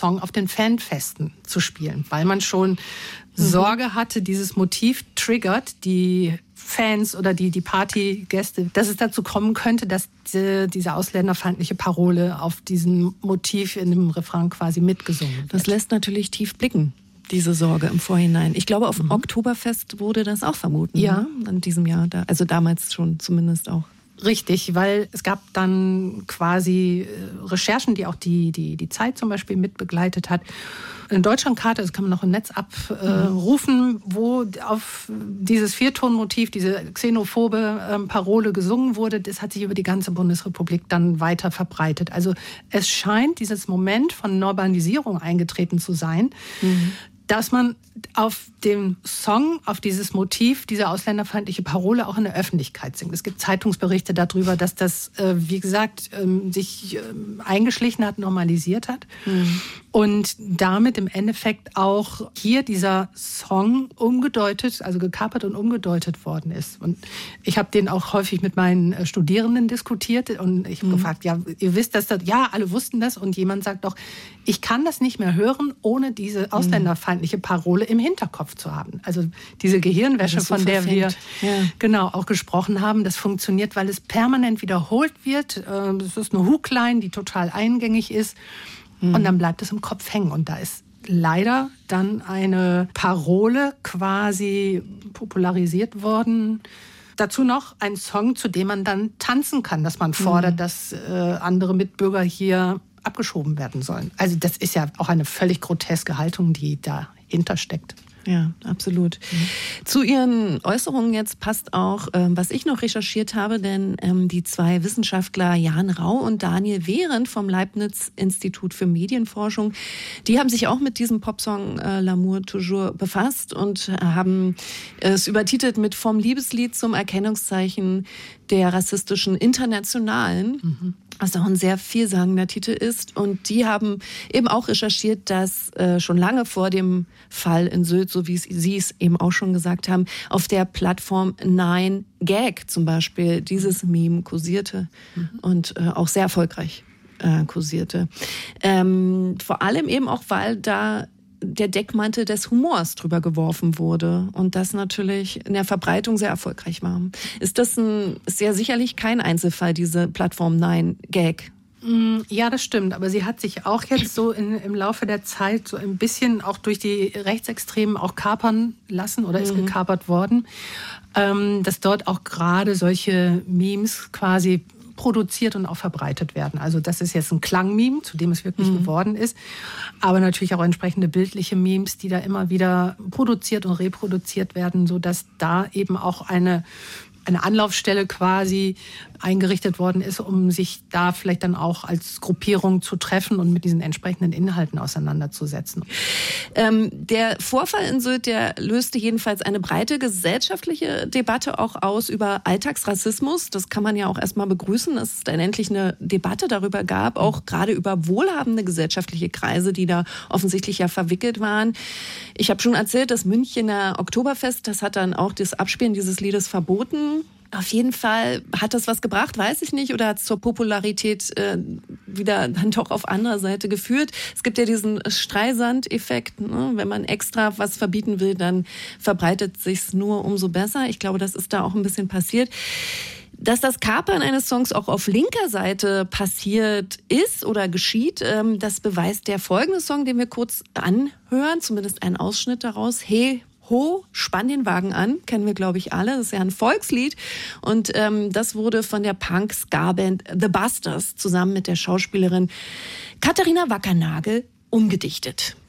Song auf den Fanfesten zu spielen, weil man schon Sorge hatte, dieses Motiv triggert die Fans oder die Partygäste, dass es dazu kommen könnte, dass diese ausländerfeindliche Parole auf diesem Motiv in dem Refrain quasi mitgesungen wird. Das lässt natürlich tief blicken, diese Sorge im Vorhinein. Ich glaube, auf dem Oktoberfest wurde das auch vermuten, ne? In diesem Jahr, also damals schon zumindest auch. Richtig, weil es gab dann quasi Recherchen, die auch die Zeit zum Beispiel mit begleitet hat. Eine Deutschlandkarte, das kann man noch im Netz abrufen, wo auf dieses Viertonmotiv, diese xenophobe Parole gesungen wurde. Das hat sich über die ganze Bundesrepublik dann weiter verbreitet. Also es scheint dieses Moment von Normalisierung eingetreten zu sein, dass man auf dem Song, auf dieses Motiv, diese ausländerfeindliche Parole auch in der Öffentlichkeit singt. Es gibt Zeitungsberichte darüber, dass das, wie gesagt, sich eingeschlichen hat, normalisiert hat. Und damit im Endeffekt auch hier dieser Song umgedeutet, also gekapert und umgedeutet worden ist. Und ich habe den auch häufig mit meinen Studierenden diskutiert und ich habe gefragt, ja, ihr wisst das, ja, alle wussten das und jemand sagt doch, ich kann das nicht mehr hören, ohne diese ausländerfeindliche Parole im Hinterkopf zu haben. Also diese Gehirnwäsche, so von der wir genau auch gesprochen haben, das funktioniert, weil es permanent wiederholt wird. Das ist eine Hookline, die total eingängig ist. Und dann bleibt es im Kopf hängen. Und da ist leider dann eine Parole quasi popularisiert worden. Dazu noch ein Song, zu dem man dann tanzen kann, dass man fordert, dass andere Mitbürger hier abgeschoben werden sollen. Also das ist ja auch eine völlig groteske Haltung, die dahinter steckt. Ja, absolut. Zu Ihren Äußerungen jetzt passt auch, was ich noch recherchiert habe, denn die zwei Wissenschaftler Jan Rau und Daniel Behrendt vom Leibniz-Institut für Medienforschung, die haben sich auch mit diesem Popsong L'amour toujours befasst und haben es übertitelt mit Vom Liebeslied zum Erkennungszeichen der rassistischen Internationalen. Was auch ein sehr vielsagender Titel ist. Und die haben eben auch recherchiert, dass schon lange vor dem Fall in Sylt, so wie Sie es eben auch schon gesagt haben, auf der Plattform 9gag zum Beispiel dieses Meme kursierte und auch sehr erfolgreich kursierte. Vor allem eben auch, weil da der Deckmantel des Humors drüber geworfen wurde und das natürlich in der Verbreitung sehr erfolgreich war. Ist ja sicherlich kein Einzelfall, diese Plattform 9gag. Ja, das stimmt. Aber sie hat sich auch jetzt so im Laufe der Zeit so ein bisschen auch durch die Rechtsextremen auch kapern lassen oder ist gekapert worden, dass dort auch gerade solche Memes quasi produziert und auch verbreitet werden. Also das ist jetzt ein Klangmeme, zu dem es wirklich geworden ist, aber natürlich auch entsprechende bildliche Memes, die da immer wieder produziert und reproduziert werden, sodass da eben auch eine Anlaufstelle quasi eingerichtet worden ist, um sich da vielleicht dann auch als Gruppierung zu treffen und mit diesen entsprechenden Inhalten auseinanderzusetzen. Der Vorfall in Sylt, der löste jedenfalls eine breite gesellschaftliche Debatte auch aus über Alltagsrassismus. Das kann man ja auch erstmal begrüßen, dass es dann endlich eine Debatte darüber gab, auch gerade über wohlhabende gesellschaftliche Kreise, die da offensichtlich ja verwickelt waren. Ich habe schon erzählt, das Münchener Oktoberfest, das hat dann auch das Abspielen dieses Liedes verboten. Auf jeden Fall hat das was gebracht, weiß ich nicht, oder hat es zur Popularität wieder dann doch auf anderer Seite geführt. Es gibt ja diesen Streisand-Effekt, ne? Wenn man extra was verbieten will, dann verbreitet sich's nur umso besser. Ich glaube, das ist da auch ein bisschen passiert. Dass das Kapern eines Songs auch auf linker Seite passiert ist oder geschieht, das beweist der folgende Song, den wir kurz anhören, zumindest einen Ausschnitt daraus. Hey, ho, spann den Wagen an, kennen wir, glaube ich, alle. Das ist ja ein Volkslied. Und das wurde von der Punk-Ska-Band The Busters zusammen mit der Schauspielerin Katharina Wackernagel umgedichtet.